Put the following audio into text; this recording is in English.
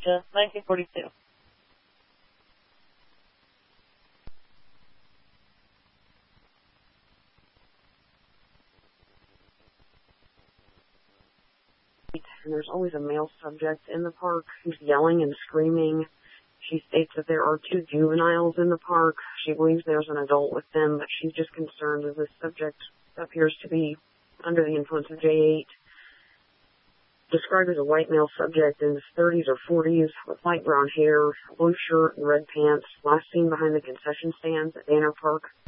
Georgia, 1942. And there's always a male subject in the park who's yelling and screaming. She states that there are 2 juveniles in the park. She believes there's an adult with them, but she's just concerned that this subject appears to be under the influence of J8. Described as a white male subject in his 30s or 40s with light brown hair, blue shirt and red pants, last seen behind the concession stands at Banner Park.